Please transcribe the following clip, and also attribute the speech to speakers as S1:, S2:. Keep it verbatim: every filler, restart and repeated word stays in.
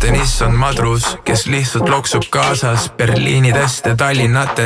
S1: Nissan madrus, kes lihtsalt loksub kaasas Berliinidest ja Tallinnates